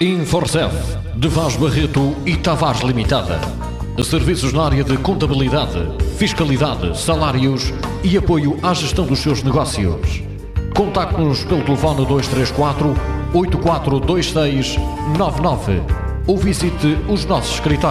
Inforcef, de Vaz Barreto e Tavares Limitada. Serviços na área de contabilidade, fiscalidade, salários e apoio à gestão dos seus negócios. Contacte-nos pelo telefone 234 842699 ou visite os nossos escritórios.